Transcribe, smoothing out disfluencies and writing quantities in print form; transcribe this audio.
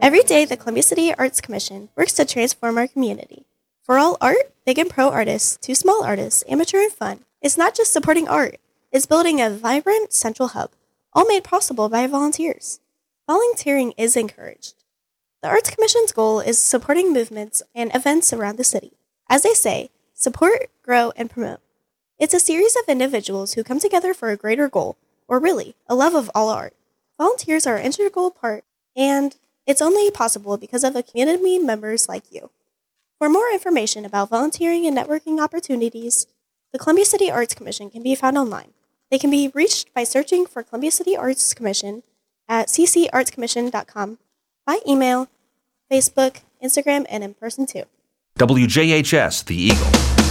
Every day, the Columbia City Arts Commission works to transform our community. For all art, big and pro artists to small artists, amateur and fun, it's not just supporting art, it's building a vibrant central hub, all made possible by volunteers. Volunteering is encouraged. The Arts Commission's goal is supporting movements and events around the city. As they say, support, grow, and promote. It's a series of individuals who come together for a greater goal, or really, a love of all art. Volunteers are an integral part, and it's only possible because of community members like you. For more information about volunteering and networking opportunities, the Columbia City Arts Commission can be found online. They can be reached by searching for Columbia City Arts Commission at ccartscommission.com, by email, Facebook, Instagram, and in person too. WJHS, The Eagle.